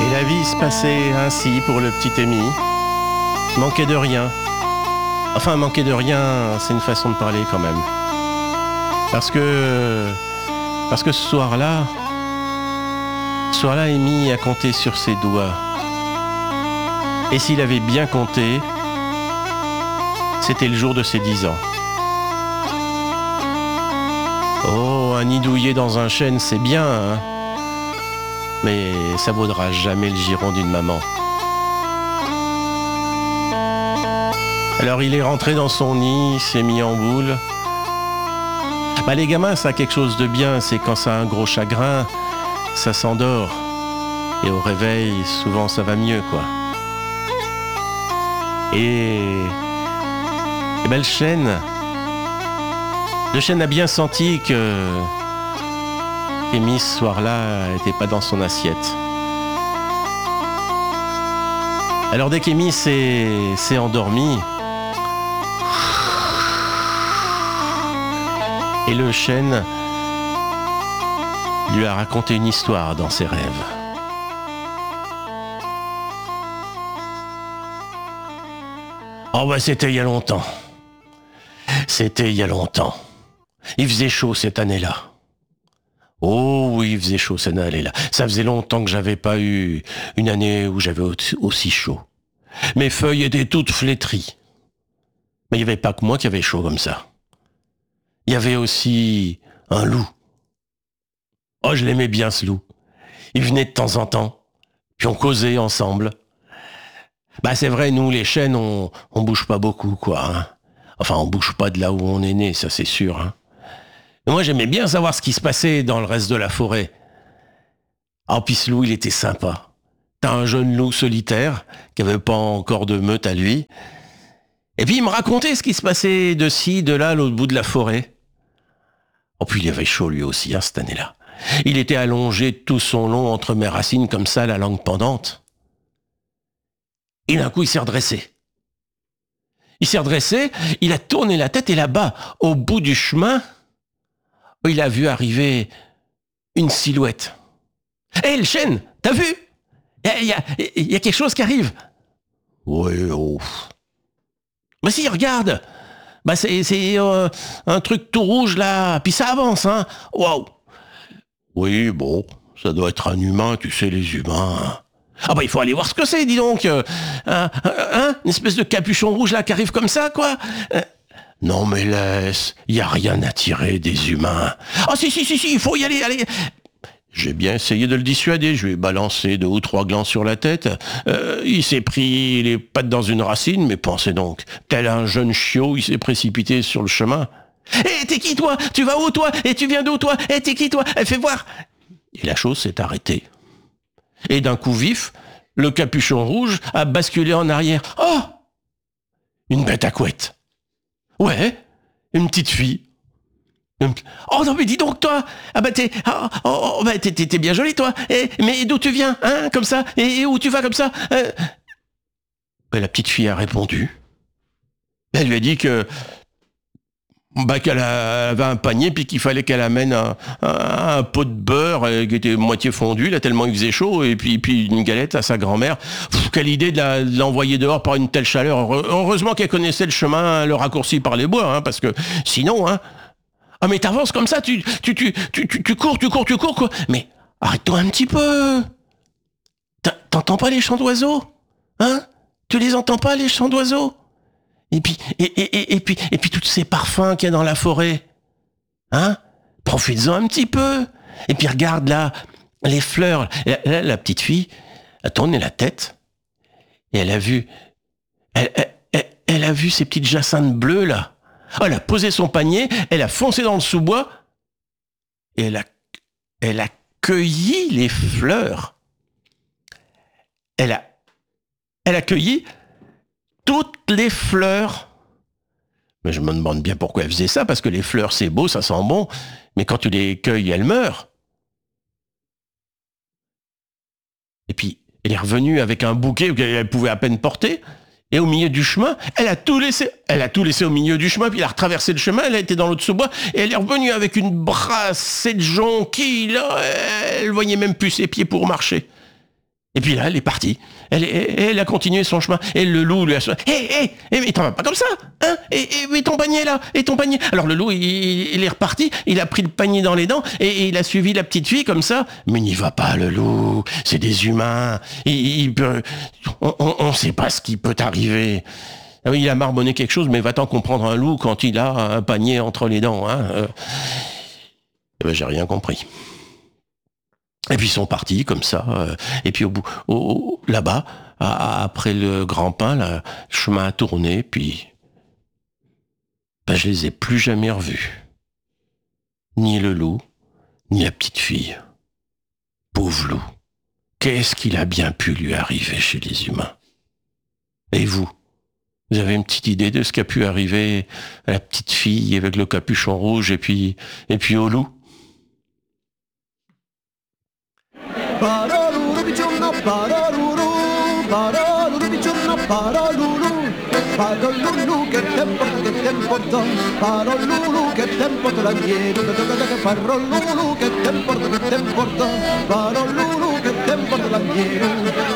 Et la vie se passait ainsi pour le petit Émy. Manquait de rien. Enfin, manquer de rien, c'est une façon de parler quand même. Parce que ce soir-là, Émy a compté sur ses doigts. Et s'il avait bien compté, c'était le jour de ses 10 ans. Oh, un nid douillet dans un chêne, c'est bien, hein, mais ça vaudra jamais le giron d'une maman. Alors il est rentré dans son nid, s'est mis en boule. Les gamins, ça a quelque chose de bien, c'est quand ça a un gros chagrin, ça s'endort. Et au réveil, souvent ça va mieux, quoi. Et le chêne a bien senti que Émy, ce soir-là, n'était pas dans son assiette. Alors dès qu'Émy s'est endormi, et le chêne lui a raconté une histoire dans ses rêves. Oh c'était il y a longtemps. C'était il y a longtemps. Il faisait chaud cette année-là. Oh oui, il faisait chaud cette année-là. Ça faisait longtemps que j'avais pas eu une année où j'avais aussi chaud. Mes feuilles étaient toutes flétries. Mais il n'y avait pas que moi qui avait chaud comme ça. Il y avait aussi un loup. Oh, je l'aimais bien ce loup. Il venait de temps en temps, puis on causait ensemble. C'est vrai, nous les chênes, on bouge pas beaucoup, quoi. Hein. Enfin, on bouge pas de là où on est né, ça c'est sûr. Hein. Mais moi, j'aimais bien savoir ce qui se passait dans le reste de la forêt. Ah, puis ce loup, il était sympa. T'as un jeune loup solitaire, qui avait pas encore de meute à lui. Et puis, il me racontait ce qui se passait de ci, de là, à l'autre bout de la forêt. Oh, puis il avait chaud lui aussi, hein, cette année-là. Il était allongé tout son long entre mes racines, comme ça, la langue pendante. Et d'un coup, il s'est redressé. Il a tourné la tête et là-bas, au bout du chemin, il a vu arriver une silhouette. Hé, le chêne, t'as vu ? Il y a quelque chose qui arrive. Oui, oh. Mais si, regarde. C'est un truc tout rouge, là. Puis ça avance, hein. Waouh. Oui, bon, ça doit être un humain, tu sais, les humains. Hein. Ah il faut aller voir ce que c'est, dis donc. Une espèce de capuchon rouge, là, qui arrive comme ça, quoi. Non, mais laisse, il n'y a rien à tirer des humains. Ah si, il faut y aller, allez. J'ai bien essayé de le dissuader, je lui ai balancé 2 ou 3 glands sur la tête. Il s'est pris les pattes dans une racine, mais pensez donc, tel un jeune chiot, il s'est précipité sur le chemin. Hé, t'es qui, toi ? Tu vas où, toi ? Et tu viens d'où, toi ? Hé, t'es qui, toi ? Fais voir. Et la chose s'est arrêtée. Et d'un coup vif, le capuchon rouge a basculé en arrière. Oh ! Une bête à couette. Ouais, une petite fille. Oh non mais dis donc toi. T'es bien jolie toi. Mais d'où tu viens, hein, comme ça ? Et où tu vas comme ça ? La petite fille a répondu. Elle lui a dit que qu'elle avait un panier puis qu'il fallait qu'elle amène un pot de beurre qui était moitié fondu là tellement il faisait chaud et puis une galette à sa grand-mère. Quelle idée de l'envoyer dehors par une telle chaleur. Heureusement qu'elle connaissait le chemin, le raccourci par les bois, hein, parce que sinon, hein. Ah mais t'avances comme ça, tu cours quoi. Mais arrête-toi un petit peu. T'entends pas les chants d'oiseaux, hein ? Tu les entends pas les chants d'oiseaux ? Et puis tous ces parfums qu'il y a dans la forêt. Hein ? Profites-en un petit peu. Et puis regarde là, les fleurs. Là, la petite fille a tourné la tête et elle a vu ces petites jacinthes bleues là. Elle a posé son panier, elle a foncé dans le sous-bois et elle a cueilli les fleurs. Elle a cueilli toutes les fleurs. Mais je me demande bien pourquoi elle faisait ça, parce que les fleurs, c'est beau, ça sent bon, mais quand tu les cueilles, elles meurent. Et puis, elle est revenue avec un bouquet qu'elle pouvait à peine porter, et au milieu du chemin, elle a tout laissé au milieu du chemin, puis elle a retraversé le chemin, elle a été dans l'autre sous-bois, et elle est revenue avec une brassée de jonquilles, là, elle voyait même plus ses pieds pour marcher. Et puis là, elle est partie. Elle a continué son chemin. Et le loup lui a... mais t'en vas pas comme ça, hein? Mais ton panier là, et ton panier. Alors le loup, il est reparti, il a pris le panier dans les dents, et il a suivi la petite fille comme ça. Mais n'y va pas, le loup, c'est des humains. On sait pas ce qui peut arriver. Ah oui, il a marmonné quelque chose, mais va-t'en comprendre un loup quand il a un panier entre les dents, hein? J'ai rien compris. Et puis ils sont partis comme ça. Et puis là-bas, après le grand pain, le chemin a tourné. Puis je les ai plus jamais revus. Ni le loup, ni la petite fille. Pauvre loup. Qu'est-ce qu'il a bien pu lui arriver chez les humains? Et vous avez une petite idée de ce qui a pu arriver à la petite fille avec le capuchon rouge et puis au loup? Parolulu bichunno parolulu, parolulu bichunno parolulu, parolulu che tempo do, parolulu che tempo do la miele, parolulu che tempo do, parolulu che tempo do la miele.